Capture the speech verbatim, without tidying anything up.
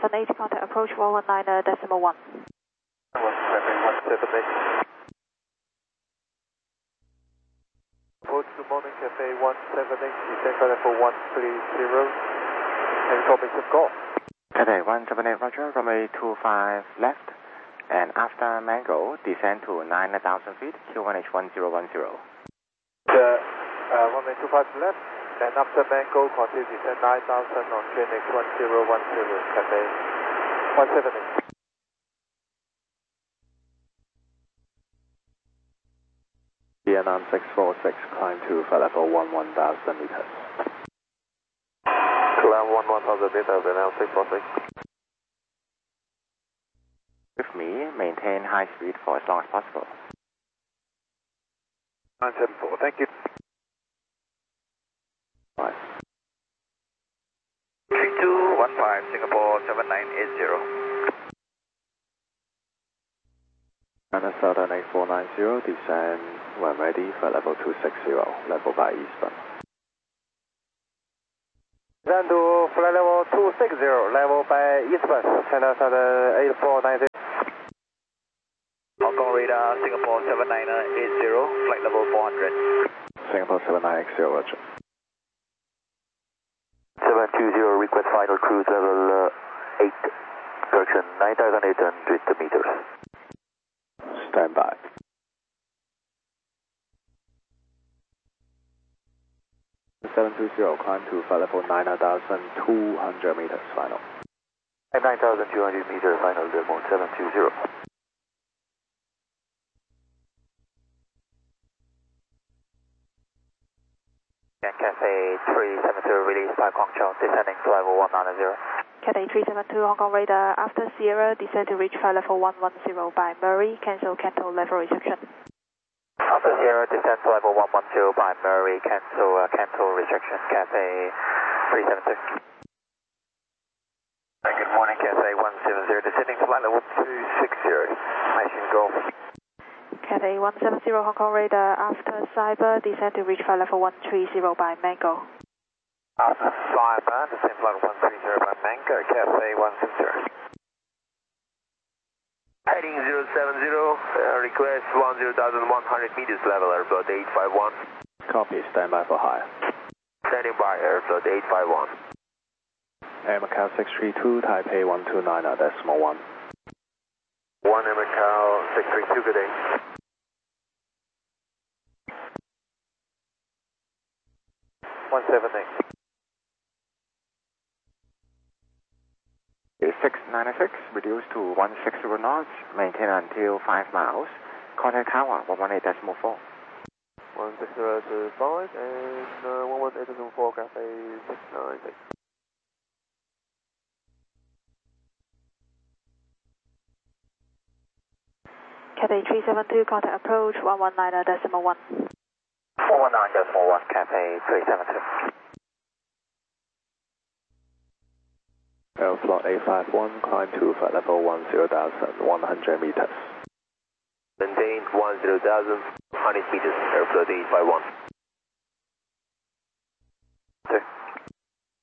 seven eight, contact approach one one nine decimal one. one seven one seven eight. Approach to Morning Cafe one seven eight, descend for level one three zero. Information call. Cathay one seven eight, Roger, runway two five left, and after Mango, descend to nine thousand feet, Q one H one zero one zero. The uh, runway two five left, and after Mango, continue descend nine thousand on Q N H one zero one zero, Cathay one seven eight. Vietnam six four six, climb to flight level one one thousand meters. Climb one one thousand meters, Vietnam six four six. With me, maintain high speed for as long as possible. nine seven four, thank you. Right. three two one five, Singapore seven nine eight zero. China Southern eight four nine zero, descend when ready for level two six zero, level by Eastern. Descend to flight level two six zero, level by Eastern, China Southern eight four nine zero. Hong Kong radar, Singapore seven nine eight zero, flight level four hundred. Singapore seven nine eight zero, Roger. seven two zero, request final cruise level uh, eight, correction nine thousand eight hundred meters. Stand by. seven two zero, climb to flight level nine thousand two hundred meters, final. nine thousand two hundred meters, final level seven two zero. Cathay three seven two, release by Guangzhou, descending to level one nine zero. Cathay three seven two, Hong Kong radar, after Sierra, descend to reach flight level one one zero by Murray, cancel Canto level reception. After Sierra, descend to level one one zero by Murray, cancel uh, Canto restriction, Cathay three seven two. Good morning, Cathay one seven zero, descending to flight level two six zero, machine go. Cathay one seven zero, Hong Kong radar, after Cyber, descend to reach flight level one three zero by Mango. After Cyber, descend flight one three zero by Mango, Cathay one seven zero. Heading zero seven zero, uh, request one zero one hundred meters level, airfield eight five one. Copy, stand by for higher. Standing by, airfield eight five one. Air Macau six three two, Taipei one two nine decimal one. one Air Macau six three two, good day. one seven eight. six ninety-six, reduced to one sixty knots, maintain until five miles. Contact tower one one eight decimal four. one six zero to five and uh, one one eight decimal four, Cathay six nine six. Cathay three seven two, contact approach one one nine decimal one. one one nine decimal one, Cathay three seven two. Aeroflot eight five one, climb to flight level one zero thousand one hundred meters. Maintain one zero thousand one hundred meters, airfield eight five one. Okay.